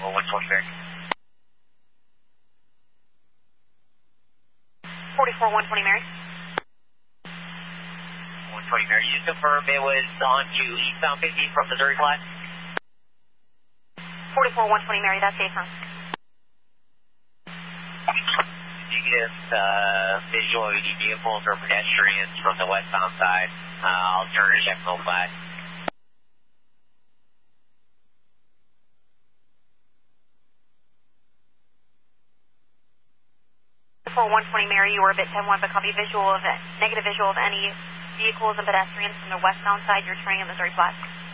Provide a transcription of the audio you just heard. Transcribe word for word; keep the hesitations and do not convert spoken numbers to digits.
one twenty Mary. forty-four one twenty Mary. one twenty Mary, you confirm it was on to eastbound fifty from Missouri Flat? forty-four one twenty Mary, that's safe, huh? You get uh, visual of any vehicles or pedestrians from the westbound side, uh, I'll turn to check no flat. forty-four one twenty Mary, you were a bit ten one, but copy visual of it, negative visual of any vehicles and pedestrians from the westbound side, you're turning in Missouri Flat.